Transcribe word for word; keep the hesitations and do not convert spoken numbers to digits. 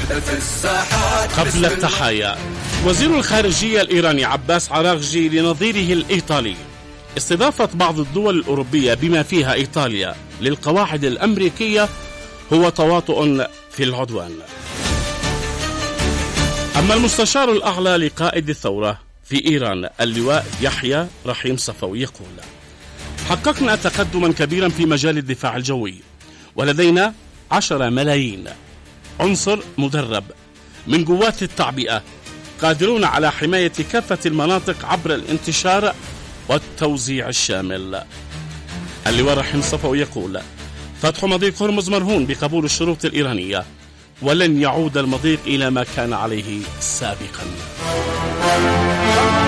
في الساحات. قبل التحايا، وزير الخارجية الإيراني عباس عراغجي لنظيره الإيطالي استضافة بعض الدول الأوروبية بما فيها إيطاليا للقواعد الأمريكية هو تواطؤ في العدوان. أما المستشار الأعلى لقائد الثورة في إيران اللواء يحيى رحيم صفوي يقول: حققنا تقدما كبيرا في مجال الدفاع الجوي، ولدينا عشرة ملايين عنصر مدرب من قوات التعبئة قادرون على حماية كافة المناطق عبر الانتشار والتوزيع الشامل. اللواء رحيم صفوي يقول: فتح مضيق هرمز مرهون بقبول الشروط الإيرانية، ولن يعود المضيق إلى ما كان عليه سابقا.